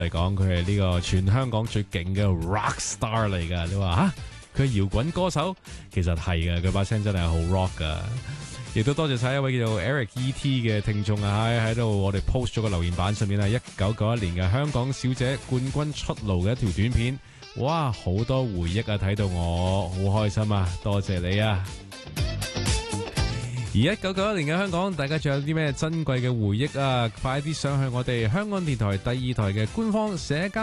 嚟講，佢係呢個全香港最勁嘅 rock star 嚟噶。你話佢係搖滾歌手，其實係噶，佢把聲真係好 rock 噶。亦都多謝晒一位叫做 Eric E.T. 嘅聽眾啊，喺度我哋 post 咗個留言板上面啊，1991年嘅香港小姐冠軍出爐嘅一條短片，哇，好多回憶啊，睇到我好開心啊，多謝你啊！而1991年嘅香港，大家仲有啲咩珍貴嘅回憶啊？快啲上去我哋香港電台第2台嘅官方社交